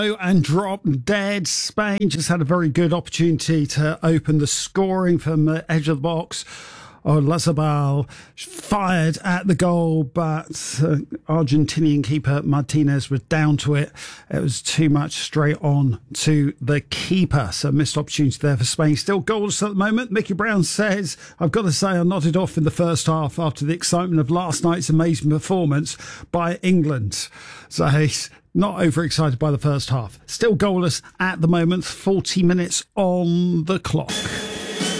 And drop dead. Spain just had a very good opportunity to open the scoring from the edge of the box. Olazabal fired at the goal, but Argentinian keeper Martinez was down to it. It was too much straight on to the keeper. So missed opportunity there for Spain. Still goalless at the moment. Mickey Brown says, I've got to say I nodded off in the first half after the excitement of last night's amazing performance by England. So he's not overexcited by the first half. Still goalless at the moment. 40 minutes on the clock.